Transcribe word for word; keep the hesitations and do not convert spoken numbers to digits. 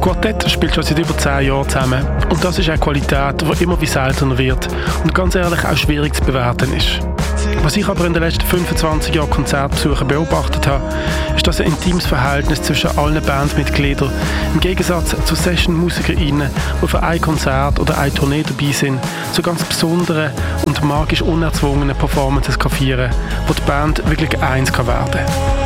Quartett spielt schon seit über zehn Jahren zusammen und das ist eine Qualität, die immer wie seltener wird und ganz ehrlich auch schwierig zu bewerten ist. Was ich aber in den letzten fünfundzwanzig Jahren Konzertbesuchen beobachtet habe, ist, dass ein intimes Verhältnis zwischen allen Bandmitgliedern im Gegensatz zu Session-MusikerInnen, die für ein Konzert oder eine Tournee dabei sind, zu ganz besonderen und magisch unerzwungenen Performances kann feiern, wo die Band wirklich eins kann werden kann.